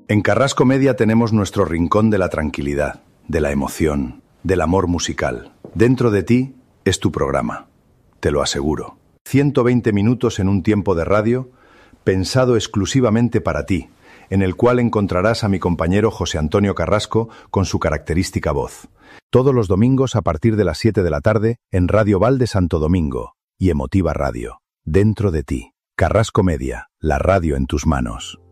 En Carrasco Media tenemos nuestro rincón de la tranquilidad, de la emoción, del amor musical. Dentro de ti es tu programa, te lo aseguro. 120 minutos en un tiempo de radio pensado exclusivamente para ti, en el cual encontrarás a mi compañero José Antonio Carrasco con su característica voz. Todos los domingos a partir de las 7 de la tarde en Radio Val de Santo Domingo y Emotiva Radio. Dentro de ti. Carrasco Media, la radio en tus manos.